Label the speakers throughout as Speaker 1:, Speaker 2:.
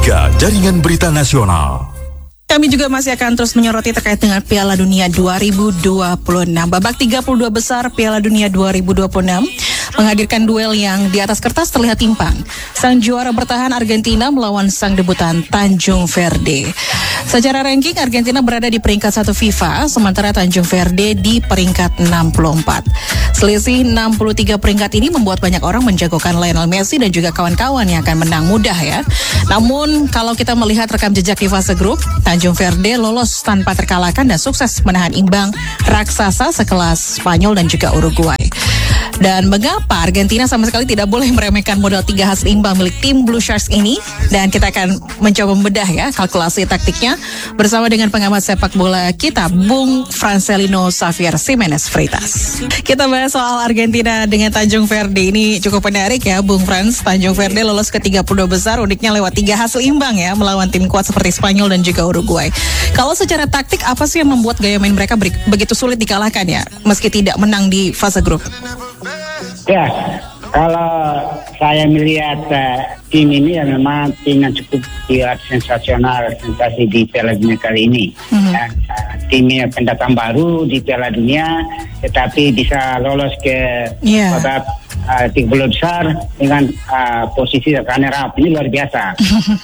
Speaker 1: 3 Jaringan Berita Nasional.
Speaker 2: Kami juga masih akan terus menyoroti terkait dengan Piala Dunia 2026. Babak 32 besar Piala Dunia 2026 menghadirkan duel yang di atas kertas terlihat timpang. Sang juara bertahan Argentina melawan sang debutan Tanjung Verde. Secara ranking, Argentina berada di peringkat 1 FIFA, sementara Tanjung Verde di peringkat 64. Selisih 63 peringkat ini membuat banyak orang menjagokan Lionel Messi dan juga kawan-kawan yang akan menang mudah ya. Namun, kalau kita melihat rekam jejak di fase grup, Tanjung Verde lolos tanpa terkalahkan dan sukses menahan imbang raksasa sekelas Spanyol dan juga Uruguay. Dan mengapa Argentina sama sekali tidak boleh meremehkan modal 3 hasil imbang milik tim Blue Sharks ini? Dan kita akan mencoba membedah ya kalkulasi taktiknya bersama dengan pengamat sepak bola kita, Bung Francelino Xavier Ximenez Freitas. Kita bahas soal Argentina dengan Tanjung Verde. Ini cukup menarik ya, Bung Frans. Tanjung Verde lolos ke 32 besar, uniknya lewat 3 hasil imbang ya, melawan tim kuat seperti Spanyol dan juga Uruguay. Kalau secara taktik, apa sih yang membuat gaya main mereka begitu sulit dikalahkan ya, meski tidak menang di fase grup?
Speaker 3: Ya, kalau saya melihat tim ini ya memang tim yang cukup sensasional, sensasi di Piala Dunia kali ini. Tim yang pendatang baru di Piala Dunia, tetapi bisa lolos ke babak 30 besar dengan posisi runner-up. Ini luar biasa.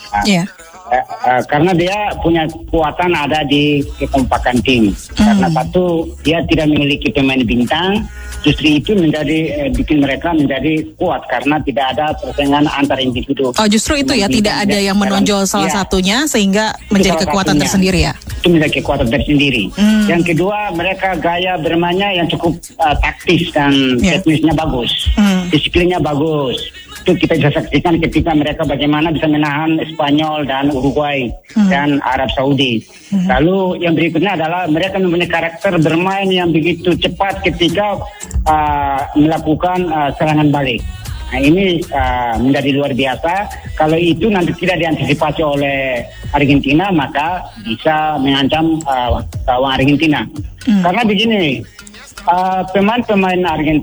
Speaker 3: Karena dia punya kekuatan ada di kekompakan tim. Karena satu, dia tidak memiliki pemain bintang. Justru itu bikin mereka menjadi kuat karena tidak ada persaingan antar individu. Oh, justru itu ya, tidak ada yang menonjol salah satunya sehingga menjadi kekuatan tersendiri ya. Itu menjadi kekuatan tersendiri. Yang kedua, mereka gaya bermainnya yang cukup taktis dan teknisnya bagus. Disiplinnya bagus. Itu kita bisa saksikan ketika mereka bagaimana bisa menahan Spanyol dan Uruguay dan Arab Saudi. Lalu yang berikutnya adalah mereka mempunyai karakter bermain yang begitu cepat ketika melakukan serangan balik. Nah, ini menjadi luar biasa. Kalau itu nanti tidak diantisipasi oleh Argentina, maka bisa mengancam gawang Argentina. Karena begini, pemain-pemain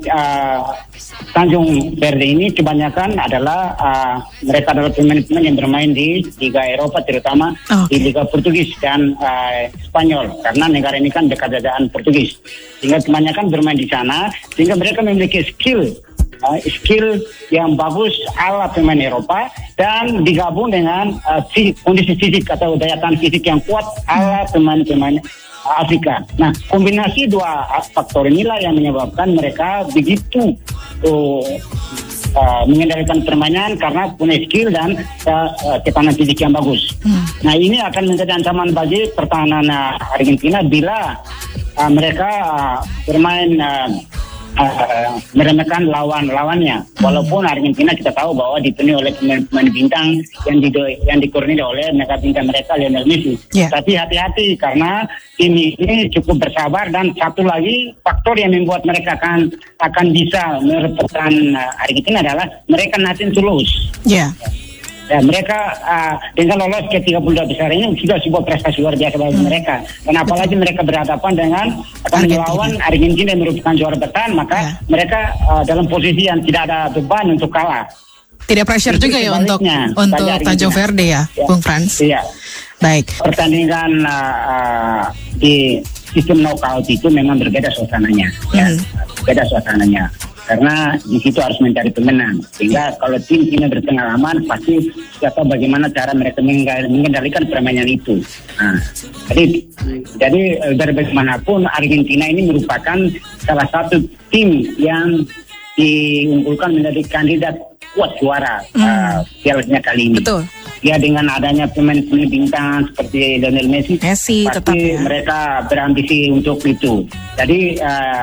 Speaker 3: Tanjung Verde ini kebanyakan adalah mereka adalah pemain-pemain yang bermain di Liga Eropa, terutama di Liga Portugis dan Spanyol, karena negara ini kan dekat jajahan Portugis, sehingga kebanyakan bermain di sana, sehingga mereka memiliki skill yang bagus ala pemain Eropa dan digabung dengan kondisi fisik atau daya tahan fisik yang kuat ala pemain-pemain Afrika. Nah, kombinasi dua faktor inilah yang menyebabkan mereka begitu mengendalikan permainan karena punya skill dan ketahanan fisik yang bagus. Nah, ini akan menjadi ancaman bagi pertahanan Argentina bila mereka bermain meremehkan lawannya. Walaupun Argentina kita tahu bahwa dipenuhi oleh pemain bintang yang dikurni oleh mega bintang mereka Lionel Messi. Tapi hati-hati karena tim ini cukup bersabar, dan satu lagi faktor yang membuat mereka akan bisa merebutkan Argentina adalah mereka nothing to lose. Ya, mereka dengan lolos ke 32 besar ini sudah sebuah prestasi luar biasa bagi mereka. Dan apalagi mereka berhadapan dengan akan melawan Argentina yang merupakan juara bertahan, maka mereka dalam posisi yang tidak ada beban untuk kalah. Tidak pressure juga ya untuk Tanjung Verde ya, Bung Frans? Iya. Baik. Pertandingan di sistem knockout itu memang berbeda suasananya. Beda suasananya. Karena di situ harus mencari pemenang. Sehingga kalau tim ini berpengalaman, pasti sudah tahu bagaimana cara mereka mengendalikan permainan itu. Nah, jadi dari bagaimanapun Argentina ini merupakan salah satu tim yang diunggulkan menjadi kandidat kuat juara Piala Dunia kali ini. Betul. Ya, dengan adanya pemain-pemain bintang seperti Lionel Messi pasti mereka berambisi untuk itu. Jadi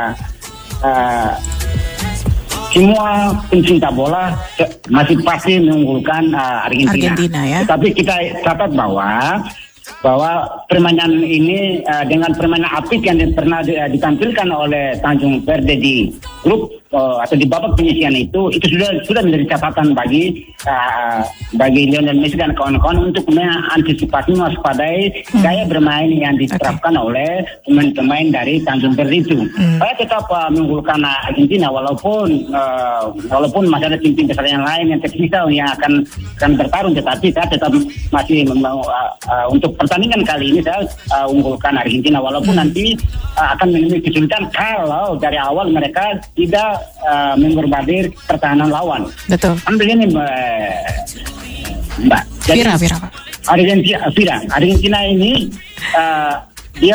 Speaker 3: semua pencinta bola masih pasti mengunggulkan Argentina ya. Tapi kita catat bahwa permainan ini dengan permainan apik yang pernah ditampilkan oleh Tanjung Verde di grup atau di babak penyisian itu sudah menjadi catatan bagi Lionel Messi dan kawan-kawan untuk mengantisipasi mewaspadai gaya bermain yang diterapkan oleh pemain-pemain dari Tanjung Verde itu. Saya tetap mengunggulkan Argentina walaupun masih ada tim-tim besar yang lain yang tersisa yang akan bertarung, tetapi saya tetap masih untuk pertandingan kali ini saya unggulkan Argentina walaupun nanti akan menemui kesulitan kalau dari awal mereka tidak memborbardir pertahanan lawan.
Speaker 2: Betul.
Speaker 3: Ambil ini Mbak. Jadi, Argentina ini dia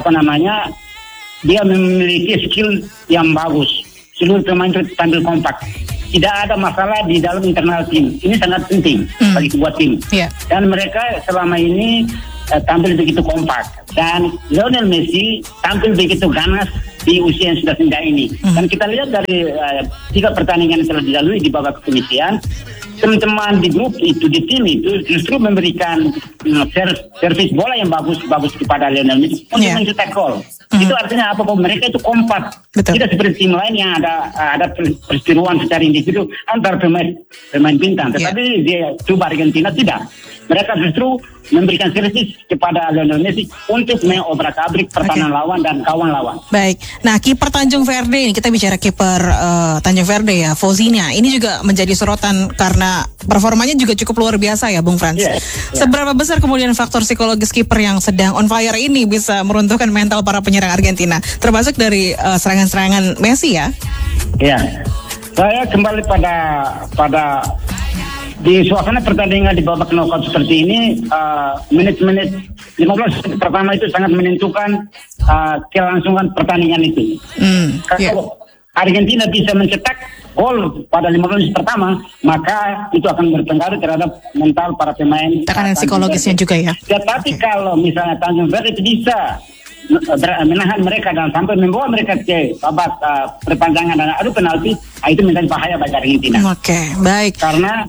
Speaker 3: dia memiliki skill yang bagus. Seluruh pemain itu tampil kompak. Tidak ada masalah di dalam internal tim. Ini sangat penting bagi sebuah tim. Yeah. Dan mereka selama ini tampil begitu kompak. Dan Lionel Messi tampil begitu ganas di usia yang sudah senja ini. Dan kita lihat dari 3 pertandingan yang telah dilalui di babak penyisian, teman-teman di grup itu, di tim itu justru memberikan servis bola yang bagus kepada Lionel Messi untuk mencetak gol. Itu artinya apa? Bahwa mereka itu kompak. Betul. Tidak seperti tim lain yang ada perseteruan secara individu antar pemain bintang. Tetapi dia coba Argentina tidak. Mereka justru memberikan servis kepada Lionel Messi untuk mengobrak-abrik pertahanan lawan dan kawan lawan. Baik.
Speaker 2: Nah, kiper Tanjung Verde ini, kita bicara kiper Tanjung Verde ya, Fauzinia. Ini juga menjadi sorotan karena performanya juga cukup luar biasa ya, Bung Frans. Seberapa besar kemudian faktor psikologis kiper yang sedang on fire ini bisa meruntuhkan mental para penyerang Argentina, termasuk dari serangan-serangan Messi ya?
Speaker 3: Iya. Saya kembali pada di suasana pertandingan di babak knockout seperti ini, menit-menit 15 pertama itu sangat menentukan kelangsungan pertandingan itu. Kalau Argentina bisa mencetak gol pada 15 menit pertama, maka itu akan berpengaruh terhadap mental para pemain.
Speaker 2: Tekanan psikologisnya juga ya.
Speaker 3: Tetapi kalau misalnya Tanjung Verde itu bisa menahan mereka dan sampai membawa mereka ke babak perpanjangan dan adu penalti, itu menjadi bahaya bagi Argentina.
Speaker 2: Oke, baik.
Speaker 3: Karena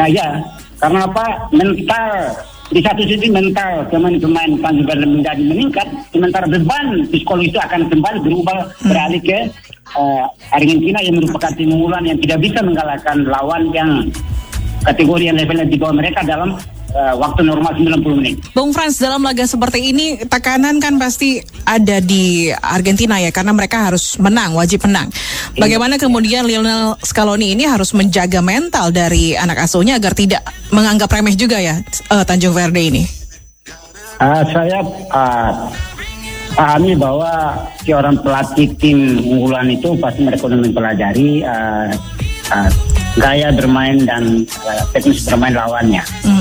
Speaker 3: apa? Mental di satu sisi mental pemain Tanjung Verde menjadi meningkat, sementara beban psikologis itu akan kembali berubah beralih ke Argentina yang merupakan tim unggulan yang tidak bisa mengalahkan lawan yang kategori yang levelnya di bawah mereka dalam waktu normal 90 menit.
Speaker 2: Bung Frans, dalam laga seperti ini tekanan kan pasti ada di Argentina ya, karena mereka harus menang, wajib menang. Bagaimana kemudian Lionel Scaloni ini harus menjaga mental dari anak asuhnya agar tidak menganggap remeh juga ya Tanjung Verde ini?
Speaker 3: Saya pahami bahwa seorang pelatih tim unggulan itu pasti mereka mempelajari gaya bermain dan teknis bermain lawannya.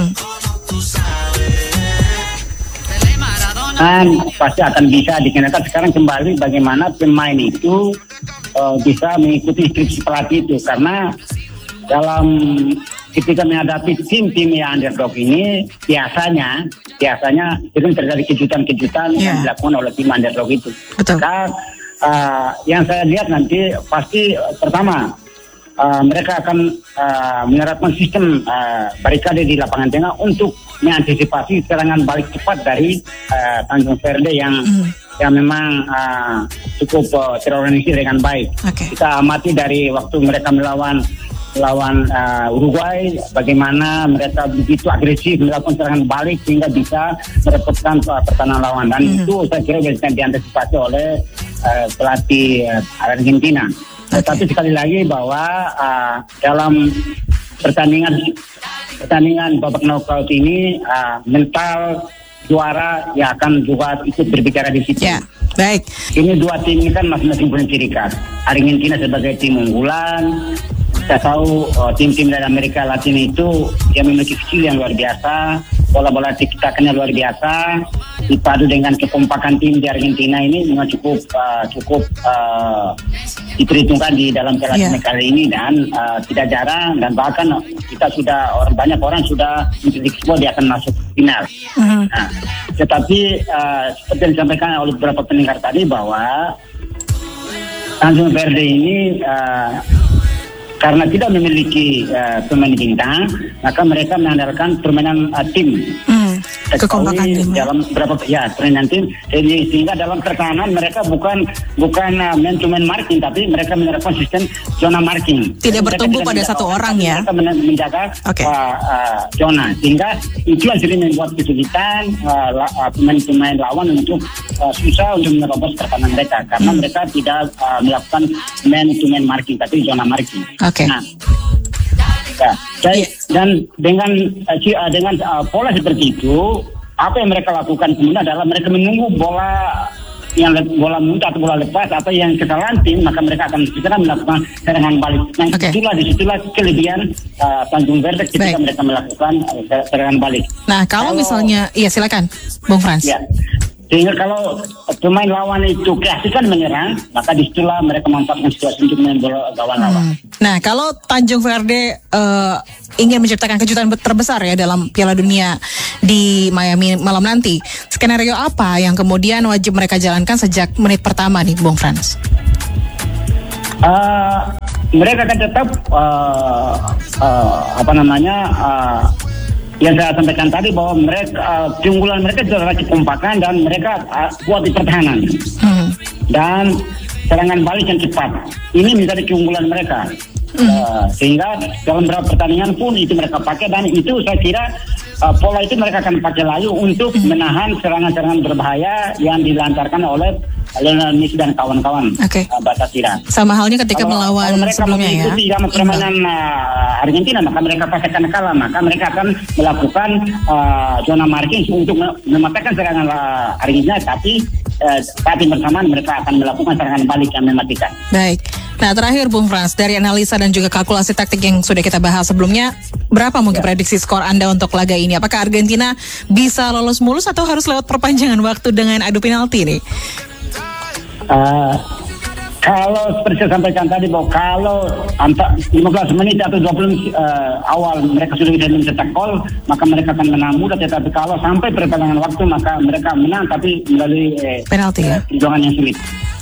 Speaker 3: Dan pasti akan bisa dikenakan sekarang kembali bagaimana pemain itu bisa mengikuti instruksi pelatih itu, karena dalam ketika menghadapi tim-tim yang underdog ini biasanya itu terjadi kejutan-kejutan yang dilakukan oleh tim underdog itu.
Speaker 2: Betul.
Speaker 3: Maka yang saya lihat nanti pasti pertama mereka akan menerapkan sistem barikade di lapangan tengah untuk mengantisipasi serangan balik cepat dari Tanjung Verde yang memang cukup terorganisir dengan baik. Kita amati dari waktu mereka melawan Uruguay, bagaimana mereka begitu agresif melakukan serangan balik sehingga bisa merepotkan pertahanan lawan, dan itu saya kira bisa diantisipasi oleh pelatih Argentina. Tetapi sekali lagi bahwa dalam pertandingan babak knockout ini mental juara yang akan juga ikut berbicara di situ.
Speaker 2: Ya, baik.
Speaker 3: Ini dua tim ini kan masing-masing punya ciri khas. Argentina sebagai tim unggulan, kita tahu tim-tim dari Amerika Latin itu yang memiliki skill yang luar biasa, bola-bola tiki-takanya luar biasa, dipadu dengan kekompakan tim di Argentina ini memang cukup diperhitungkan di dalam Piala Dunia kali ini, dan tidak jarang dan bahkan banyak orang sudah memprediksi bahwa dia akan masuk final. Nah, tetapi seperti yang disampaikan oleh beberapa pendengar tadi bahwa Tanjung Verde ini karena tidak memiliki pemain bintang, maka mereka mengandalkan permainan tim.
Speaker 2: kekompakan
Speaker 3: dalam berapa permainan tim. Jadi sehingga dalam pertahanan mereka bukan man to man marking, tapi mereka menerapkan sistem zona marking.
Speaker 2: Tidak bertumbuh pada satu orang ya.
Speaker 3: Mereka menjaga zona, sehingga itu yang sering membuat kesulitan pemain-pemain lawan untuk susah untuk menerobos pertahanan mereka, karena mereka tidak melakukan man to man marking, tapi zona marking. Nah, dan dengan pola seperti itu, apa yang mereka lakukan kemudian adalah mereka menunggu bola muntah atau bola lepas atau yang kesalahan tim, maka mereka akan segera melakukan serangan balik. Nah, disitulah kelebihan Tanjung Verde ketika mereka melakukan serangan balik.
Speaker 2: Nah, kalau misalnya, silakan, Bung Frans.
Speaker 3: Ya. Sehingga kalau pemain lawan itu keasikan menyerang, maka disitulah mereka memanfaatkan situasi untuk main bola gawang lawan.
Speaker 2: Nah, kalau Tanjung Verde ingin menciptakan kejutan terbesar ya dalam Piala Dunia di Miami malam nanti, skenario apa yang kemudian wajib mereka jalankan sejak menit pertama nih, Bung Frans?
Speaker 3: Mereka akan tetap yang saya sampaikan tadi, bahwa mereka keunggulan mereka adalah kekompakan dan mereka kuat di pertahanan dan serangan balik yang cepat. Ini menjadi keunggulan mereka. Sehingga dalam beberapa pertandingan pun itu mereka pakai, dan itu saya kira pola itu mereka akan pakai lalu untuk menahan serangan-serangan berbahaya yang dilancarkan oleh Lionel Messi dan kawan-kawan Batasira.
Speaker 2: Sama halnya ketika melawan sebelumnya ya.
Speaker 3: Kalau mereka mengikuti permainan Argentina, maka mereka pasti akan kalah. Maka mereka akan melakukan zona marking untuk mematikan serangan Argentina, tapi saat yang bersamaan mereka akan melakukan serangan balik yang mematikan.
Speaker 2: Baik. Nah, terakhir Bung Frans, dari analisa dan juga kalkulasi taktik yang sudah kita bahas sebelumnya, berapa mungkin prediksi skor Anda untuk laga ini? Apakah Argentina bisa lolos mulus atau harus lewat perpanjangan waktu dengan adu penalti nih?
Speaker 3: Kalau seperti saya sampaikan tadi, bahwa kalau 15 menit atau 20 awal mereka sudah bisa mencetak gol, maka mereka akan menang mudah. Tetapi kalau sampai perpanjangan waktu, maka mereka menang tapi melalui
Speaker 2: penalti ya,
Speaker 3: perjuangan yang sulit.